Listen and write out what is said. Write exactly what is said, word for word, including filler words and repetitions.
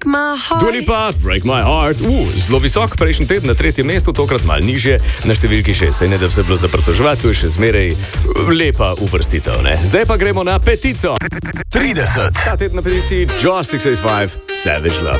my heart. Dua Lipa, Break My Heart. Uh, zelo visok, prejšnji teden na tretjem mestu, tokrat malo nižje, na številki šest. Saj ne da vse bilo za pritoževati, to je še zmeraj lepa uvrstitev, ne? Zdaj pa gremo na petico. trideset. Ta teden na peticiji Josh šeststo osemdesiat pet, Savage Love.